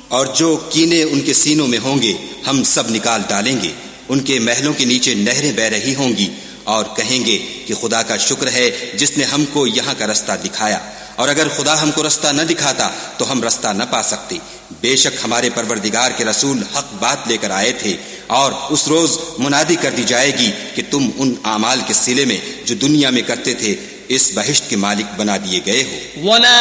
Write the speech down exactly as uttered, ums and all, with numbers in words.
और जो कीने उनके सीनों में होंगे हम सब निकाल डालेंगे। उनके महलों के नीचे नहरें बह रही होंगी और कहेंगे कि खुदा का शुक्र है जिसने हमको यहाँ का रास्ता दिखाया, और अगर खुदा हमको रास्ता न दिखाता तो हम रास्ता न पा सकते। बेशक हमारे परवरदिगार के रसूल हक बात लेकर आए थे, और उस रोज मुनादी कर दी जाएगी कि तुम उन आमाल के सिले में जो दुनिया में करते थे इस बहिश्त के मालिक बना दिए गए हो।